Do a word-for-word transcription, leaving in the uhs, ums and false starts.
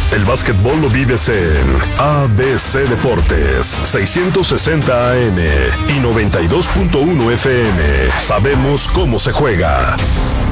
El básquetbol lo vives en A B C Deportes, seiscientos sesenta A M y noventa y dos punto uno F M. Sabemos cómo se juega.